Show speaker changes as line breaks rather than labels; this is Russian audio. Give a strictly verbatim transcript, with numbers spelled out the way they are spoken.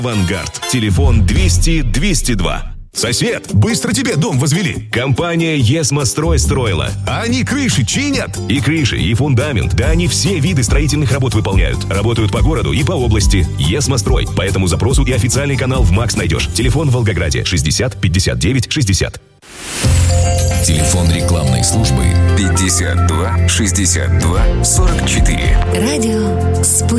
«Авангард». Телефон двести двести два.
Сосед, быстро тебе дом возвели.
Компания «Есмострой» строила.
А они крыши чинят?
И крыши, и фундамент. Да они все виды строительных работ выполняют. Работают по городу и по области. «Есмострой». По этому запросу и официальный канал в МАКС найдешь. Телефон в Волгограде шестьдесят пятьдесят девять шестьдесят.
Телефон рекламной службы пятьдесят два шестьдесят два сорок четыре.
Радио «Спутник».